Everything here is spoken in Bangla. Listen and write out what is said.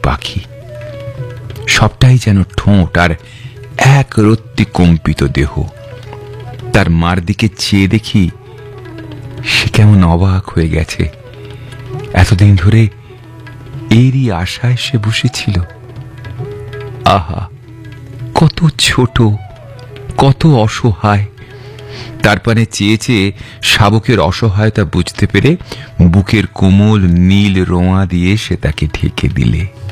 পাখি, সবটাই যেন ঠোঁট আর এক রত্তি কম্পিত দেহ। তার মার দিকে চেয়ে দেখি সে কেমন অবাক হয়ে গেছে। এতদিন ধরে এরই আশায় সে বসেছিল। আহা, কত ছোট, কত অসহায়। তার পানে চেয়ে চেয়ে শাবকের অসহায়তা বুঝতে পেরে বুকের কোমল নীল রোঁয়া দিয়ে সে তাকে ঢেকে দিলে।